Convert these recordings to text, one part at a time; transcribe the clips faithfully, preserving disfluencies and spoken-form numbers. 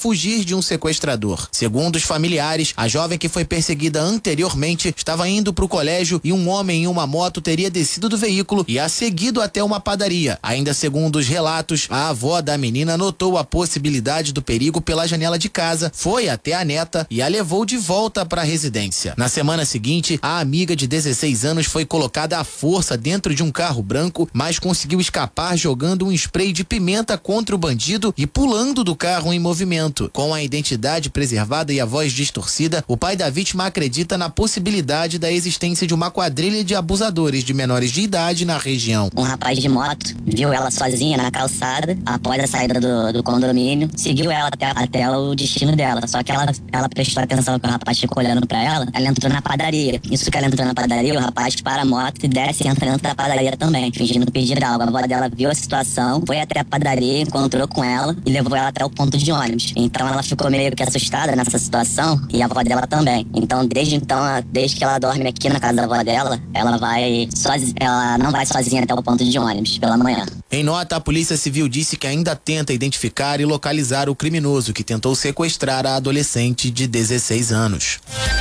fugir de um sequestrador. Segundo os familiares, a jovem que foi perseguida anteriormente estava indo para o colégio e um homem em uma moto teria descido do veículo e a seguido até uma padaria. Ainda segundo os relatos, a avó da menina notou a possibilidade do perigo pela janela de casa, foi até a neta e a levou de volta para a residência. Na semana seguinte, a amiga de dezesseis anos foi colocada à força dentro de um carro branco, mas conseguiu escapar jogando um spray de pimenta contra o bandido e pulando do carro em movimento. Com a identidade preservada e a voz distorcida, o pai da vítima acredita na possibilidade da existência de uma quadrilha de abusadores de menores de idade na região. Um rapaz de moto viu ela sozinha na calçada após a saída do, do condomínio, seguiu ela até, até o destino dela, só que ela, ela prestou atenção que o rapaz ficou olhando pra ela, ela entrou na padaria. Isso que ela entrou na padaria, o rapaz para a moto e desce e entra dentro da padaria também, fingindo pedir algo. A avó dela viu a situação, foi até a padaria, encontrou com ela e levou ela até o ponto de ônibus. Então ela ficou meio que assustada nessa situação e a avó dela também. Então desde então, desde que ela dorme aqui na casa da avó dela, ela vai sozinha, ela não vai sozinha até o ponto de ônibus pela manhã. Em nota, a Polícia Civil disse que ainda tenta identificar e localizar o criminoso que tentou sequestrar a adolescente de dezesseis anos.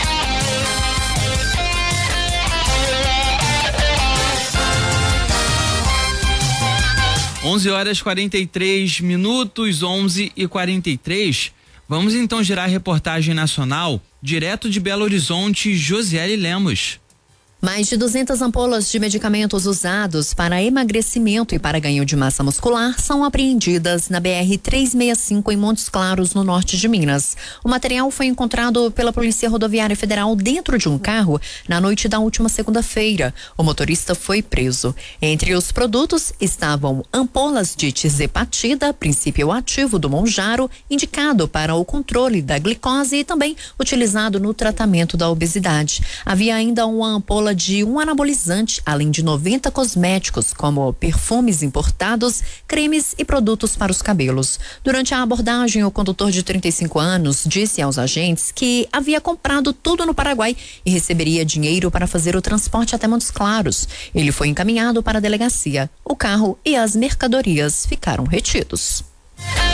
onze horas e quarenta e três minutos, onze e quarenta e três. Vamos então girar a reportagem nacional, direto de Belo Horizonte, Josiele Lemos. Mais de duzentas ampolas de medicamentos usados para emagrecimento e para ganho de massa muscular são apreendidas na B R trezentos e sessenta e cinco em Montes Claros, no norte de Minas. O material foi encontrado pela Polícia Rodoviária Federal dentro de um carro na noite da última segunda-feira. O motorista foi preso. Entre os produtos estavam ampolas de tirzepatida, princípio ativo do Monjaro, indicado para o controle da glicose e também utilizado no tratamento da obesidade. Havia ainda uma ampola de um anabolizante, além de noventa cosméticos, como perfumes importados, cremes e produtos para os cabelos. Durante a abordagem, o condutor de trinta e cinco anos disse aos agentes que havia comprado tudo no Paraguai e receberia dinheiro para fazer o transporte até Montes Claros. Ele foi encaminhado para a delegacia. O carro e as mercadorias ficaram retidos.